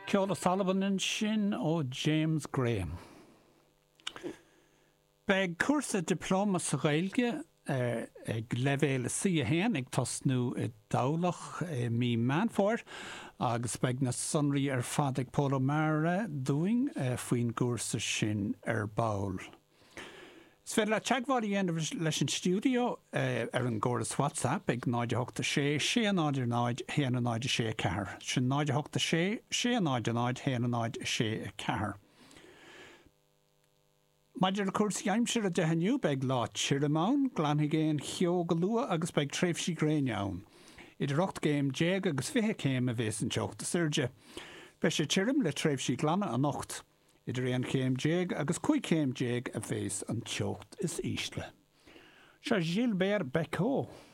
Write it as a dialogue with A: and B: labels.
A: Ceola Sullivan sin ó James Graham. Beg cuasa diploma sa Gaeilge ag levéile si a héan ag tosnú I dálach mí Manford agus beg na sonraí fad ag Póla Mara doing faoin cuasa sin baul. Sver le teagháil dhéanamh leis an stúdio an gcóras WhatsApp ag 986 699 196 4. Sin 986 699 196 4. Maidir cuasa aimsir a dehanniu beg lá Chiramán, Glanhigéin, Cheo go lua agus beg tréifhsí gréineán. Idir 8 géim déag agus 20 céim a bhés an teochta Sirge. Be sé Chiram le tréifhsí Glana an 8. Idir éon céim déag agus 5 céim déag a bhés an teocht is ísle. Se Gilbert Becot.